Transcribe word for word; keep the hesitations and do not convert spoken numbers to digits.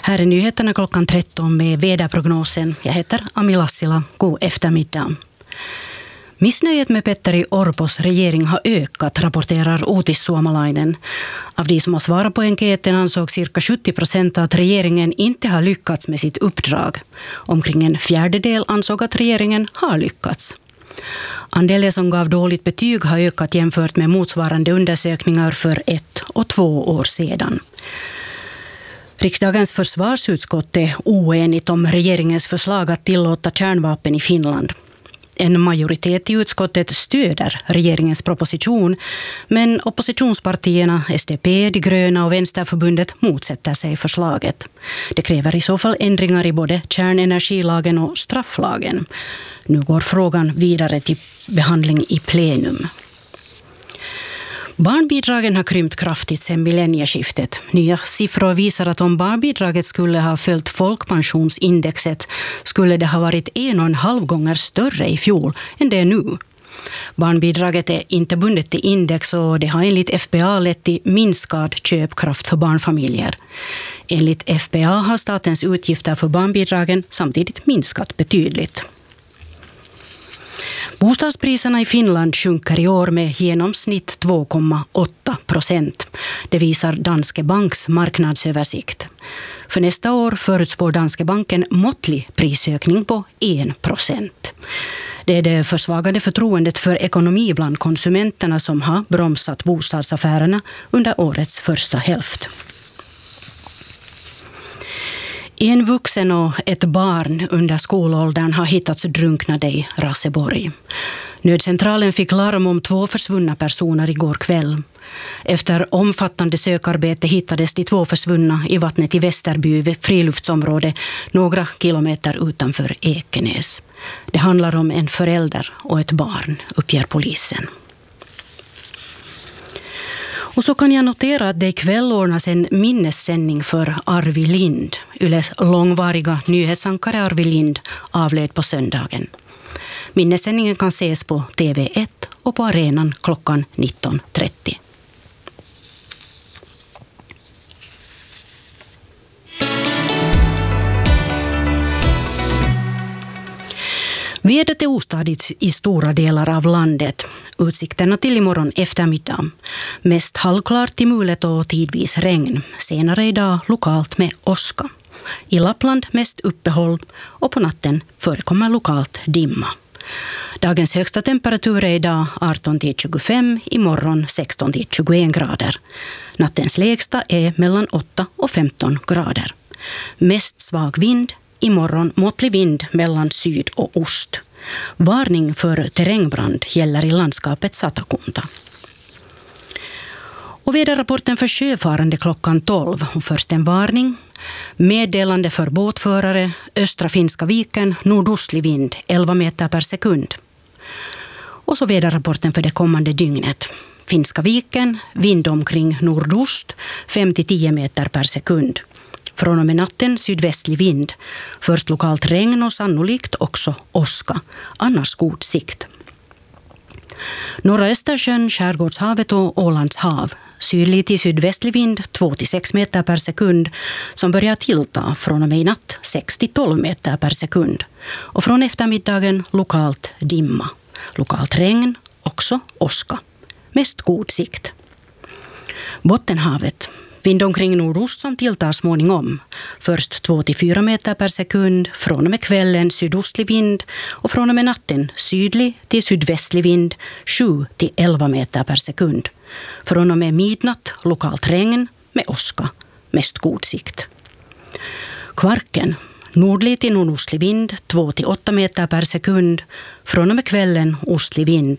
Här är nyheterna klockan tretton med väderprognosen. Jag heter Ami Lassila. God eftermiddag. Missnöjet med Petteri Orpos regering har ökat, rapporterar Uutis Suomalainen. Av de som har svarat på enkäten ansåg cirka sjuttio procent att regeringen inte har lyckats med sitt uppdrag. Omkring en fjärdedel ansåg att regeringen har lyckats. Andelen som gav dåligt betyg har ökat jämfört med motsvarande undersökningar för ett och två år sedan. Riksdagens försvarsutskott är oenigt om regeringens förslag att tillåta kärnvapen i Finland. En majoritet i utskottet stöder regeringens proposition, men oppositionspartierna S D P, De gröna och Vänsterförbundet motsätter sig förslaget. Det kräver i så fall ändringar i både kärnenergilagen och strafflagen. Nu går frågan vidare till behandling i plenum. Barnbidragen har krympt kraftigt sedan millennieskiftet. Nya siffror visar att om barnbidraget skulle ha följt folkpensionsindexet skulle det ha varit en och en halv gånger större i fjol än det är nu. Barnbidraget är inte bundet till index och det har enligt F B A lett till minskad köpkraft för barnfamiljer. Enligt F B A har statens utgifter för barnbidragen samtidigt minskat betydligt. Bostadspriserna i Finland sjunker i år med genomsnitt två komma åtta procent. Det visar Danske Banks marknadsöversikt. För nästa år förutspår Danske Banken måttlig prisökning på en procent. Det är det försvagade förtroendet för ekonomi bland konsumenterna som har bromsat bostadsaffärerna under årets första hälft. En vuxen och ett barn under skolåldern har hittats drunknade i Raseborg. Nödcentralen fick larm om två försvunna personer igår kväll. Efter omfattande sökarbete hittades de två försvunna i vattnet i Västerby vid friluftsområde några kilometer utanför Ekenäs. Det handlar om en förälder och ett barn, uppger polisen. Och så kan jag notera att det ikväll ordnas en minnessändning för Arvi Lind. Yles långvariga nyhetsankare Arvi Lind avled på söndagen. Minnessändningen kan ses på T V ett och på arenan klockan nitton trettio. Vädret är ostadigt i stora delar av landet. Utsikterna till imorgon eftermiddag. Mest halvklart i mulet och tidvis regn. Senare idag lokalt med åska. I Lappland mest uppehåll och på natten förekommer lokalt dimma. Dagens högsta temperatur är idag arton till tjugofem, imorgon sexton till tjugoen grader. Nattens lägsta är mellan åtta och femton grader. Mest svag vind. Imorgon måttlig vind mellan syd och ost. Varning för terrängbrand gäller i landskapet Satakunta. Och väderrapporten för sjöfarande klockan tolv. Och först en varning. Meddelande för båtförare. Östra Finska viken, nordostlig vind, elva meter per sekund. Och så väderrapporten för det kommande dygnet. Finska viken, vind omkring nordost, fem till tio meter per sekund. Från och med natten sydvästlig vind. Först lokalt regn och sannolikt också åska. Annars god sikt. Norra Östersjön, Skärgårdshavet och Ålands hav. Sydlig till sydvästlig vind två till sex meter per sekund. Som börjar tillta från och med i natt sex till tolv meter per sekund. Och från eftermiddagen lokalt dimma. Lokalt regn, också åska. Mest god sikt. Bottenhavet. Vind omkring nordost som tilltar småningom. Först två till fyra meter per sekund. Från och med kvällen sydostlig vind. Och från och med natten sydlig till sydvästlig vind. sju till elva meter per sekund. Från och med midnatt lokalt regn med åska. Mest god sikt. Kvarken. Nordlig till nordostlig vind två till åtta meter per sekund. Från och med kvällen ostlig vind.